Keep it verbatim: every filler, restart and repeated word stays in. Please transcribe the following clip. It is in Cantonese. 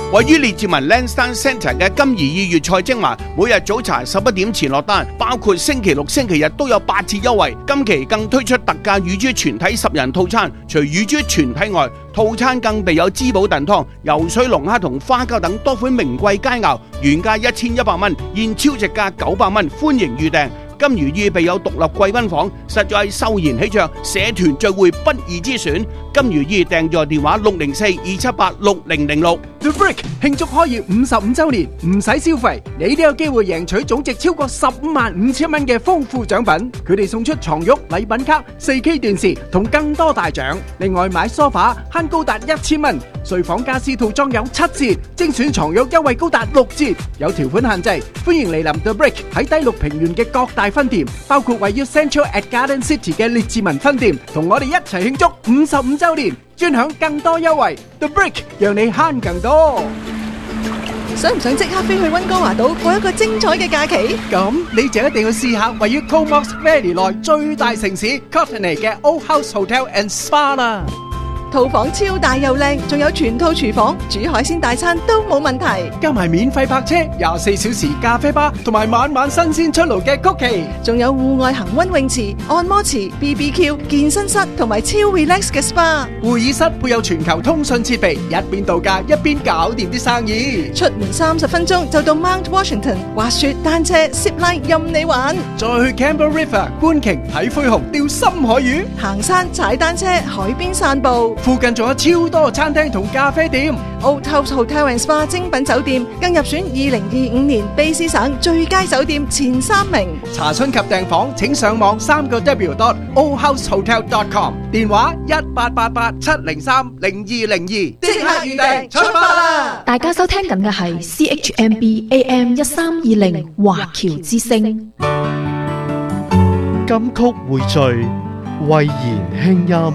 位於列治文 Lansdowne Centre 嘅金怡意粵菜精華，每日早茶十一點前落單，包括星期六、星期日都有八折優惠。今期更推出特價乳豬全體十人套餐，除乳豬全體外，套餐更備有滋補燉湯、游水龍蝦同花膠等多款名貴佳肴，原價一千一百蚊，現超值價九百蚊，歡迎預訂。金如意備有獨立貴賓房，實在係秀賢喜鵲，社團聚會不二之選。金如意訂座電話六零四二七八六零零六。 The Brick 慶祝開業五十五週年，唔使消費，你都有機會贏取總值超過十五萬五千蚊嘅豐富獎品。佢哋送出床褥、禮品卡、四 K 電視同更多大獎。另外買梳化慳高達一千蚊，睡房家私套裝有七折，精選床褥優惠高達六折。有條款限制，歡迎嚟臨 The Brick 喺低綠平原嘅各大分店，包括位於 Central at Garden City 嘅列治文分店，同我哋一齊慶祝五十五週年，專享更多優惠。The Brick 讓你慳更多。 想唔想即刻飛去溫哥華島過一個精彩嘅假期？ 咁你就一定要試下位於 Comox Valley 內最大城市 Courtenay 嘅 Old House Hotel and Spa 啦。 套房超大又靚，仲有全套廚房，煮海鮮大餐都冇問題。 加埋免費泊車、廿四小時咖啡吧，同埋晚晚新鮮出爐嘅曲奇， 仲有戶外恒溫泳池、按摩池、B B Q、健身室同埋超 relax 嘅 S P A。 會議室配有全球通訊設備，一邊度假一邊搞掂啲生意。 出門三十分鐘就到 Mount Washington，滑雪、單車、zip line 任你玩。 再去 Campbell River 觀鯨、睇灰熊、釣深海魚， 行山、踩單車、海邊散步。 附近仲有超多餐廳同咖啡店。 Old House Hotel and Spa 精品酒店更入選二零二五年卑詩省最佳酒店前三名。 查詢及訂房請上網三個 W dot old house hotel dot com， 電話一八八八七零三零二零二，即刻預訂出發啦！ 大家收聽緊嘅係 C H M B A M 一三二零華僑之聲。 金曲匯聚，慧妍輕音。